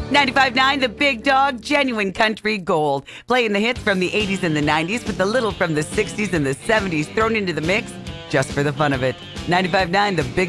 95.9 The Big Dog, genuine country gold. Playing the hits from the 80s and the 90s with a little from the 60s and the 70s thrown into the mix just for the fun of it. 95.9 The Big